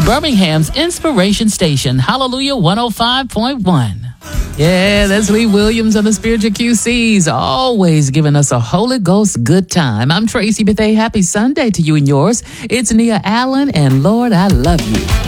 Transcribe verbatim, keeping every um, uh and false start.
Birmingham's Inspiration Station, Hallelujah one oh five point one. Yeah, that's Lee Williams on the Spiritual Q Cs, always giving us a Holy Ghost good time. I'm Tracy Bethay. Happy Sunday to you and yours. It's Nia Allen, and Lord, I love you.